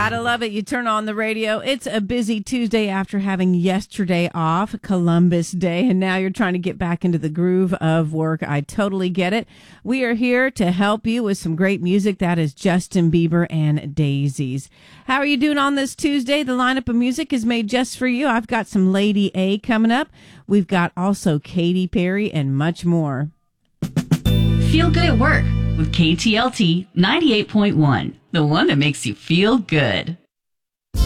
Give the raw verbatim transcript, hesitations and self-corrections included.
Gotta love it. You turn on the radio. It's a busy Tuesday after having yesterday off, Columbus Day, and now you're trying to get back into the groove of work. I totally get it. We are here to help you with some great music. That is Justin Bieber and Daisies. How are you doing on this Tuesday? The lineup of music is made just for you. I've got some Lady A coming up. We've got also Katy Perry and much more. Feel good at work with K T L T ninety-eight point one, the one that makes you feel good.